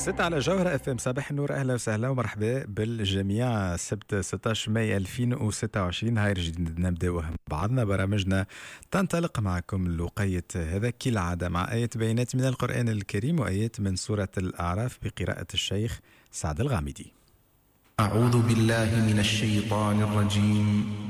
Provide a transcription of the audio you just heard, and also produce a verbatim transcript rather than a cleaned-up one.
ستة على جوهرة اف ام. صباح النور، اهلا وسهلا ومرحبا بالجميع. السبت ستة عشر ماي ألفين وستة وعشرين، هاي جديد نبداو بعضنا برامجنا. تنطلق معكم لقية هذا كالعادة مع آية بيانات من القرآن الكريم وآيات من سورة الأعراف بقراءة الشيخ سعد الغامدي. أعوذ بالله من الشيطان الرجيم.